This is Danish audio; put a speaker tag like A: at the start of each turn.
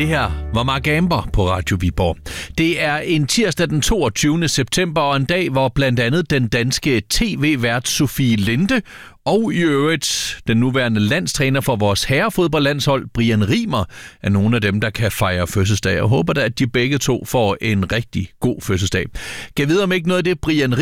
A: Det her var Mark Amber på Radio Viborg. Det er en tirsdag den 22. september og en dag, hvor blandt andet den danske tv-vært Sofie Linde og i øvrigt den nuværende landstræner for vores herrefodboldlandshold, Brian Rimer, er nogle af dem, der kan fejre fødselsdag. Jeg håber da, at de begge to får en rigtig god fødselsdag. Kan jeg vide, om ikke noget af det, Brian